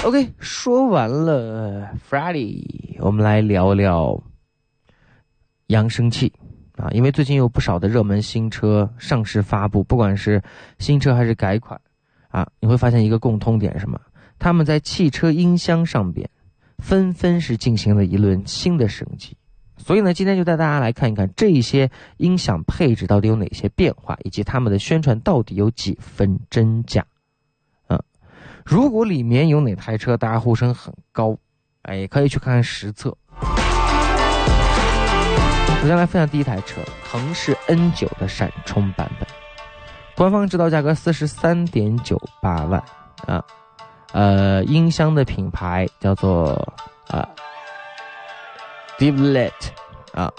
OK， 说完了 Friday， 我们来聊聊扬声器啊，因为最近有不少的热门新车上市发布，不管是新车还是改款啊，你会发现一个共通点是什么？他们在汽车音箱上边纷纷是进行了一轮新的升级。所以呢，今天就带大家来看一看这些音响配置到底有哪些变化，以及他们的宣传到底有几分真假。如果里面有哪台车大家呼声很高，也可以去看看实测。我先来分享第一台车，腾势 N9 的闪充版本，官方指导价格 43.98 万啊。音箱的品牌叫做Devlet 啊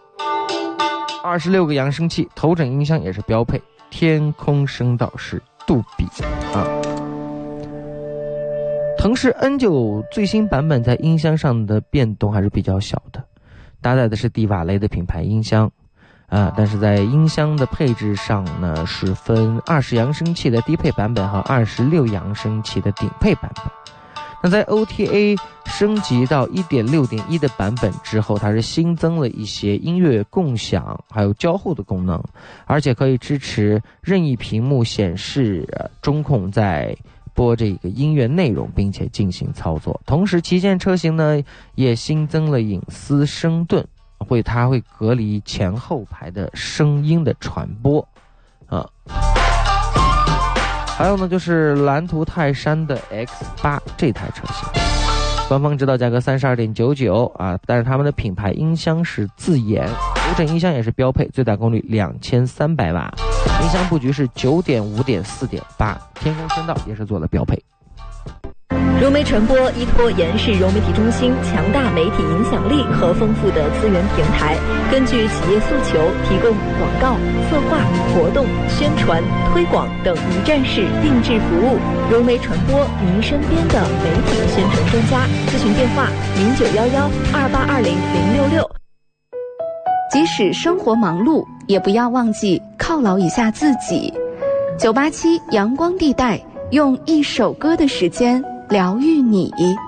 ，26个扬声器，头枕音箱也是标配，天空声道是杜比啊。腾势 N9 最新版本在音箱上的变动还是比较小的，搭载的是迪瓦雷的品牌音箱但是在音箱的配置上呢，是分20扬声器的低配版本和26扬声器的顶配版本。那在 OTA 升级到 1.6.1 的版本之后，它是新增了一些音乐共享还有交互的功能，而且可以支持任意屏幕显示中控在播这个音乐内容，并且进行操作。同时旗舰车型呢也新增了隐私声盾，它会隔离前后排的声音的传播还有呢就是蓝图泰山的 X8 这台车型，官方指导价格 32.99 但是他们的品牌音箱是自研，头枕音箱也是标配，最大功率2300瓦，音箱布局是 9.5.4.8， 天空声道也是做了标配。 融媒传播依托延世融媒体中心强大媒体影响力和丰富的资源平台，根据企业诉求提供广告、策划、活动、宣传、推广等一站式定制服务。融媒传播，您身边的媒体宣传专家。咨询电话0911282066。 即使生活忙碌，也不要忘记犒劳一下自己。987阳光地带，用一首歌的时间疗愈你，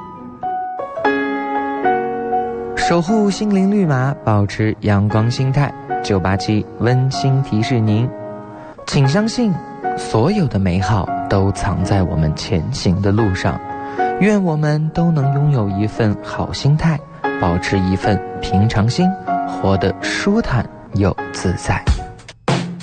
守护心灵绿码，保持阳光心态。987温馨提示您，请相信所有的美好都藏在我们前行的路上。愿我们都能拥有一份好心态，保持一份平常心，活得舒坦又自在。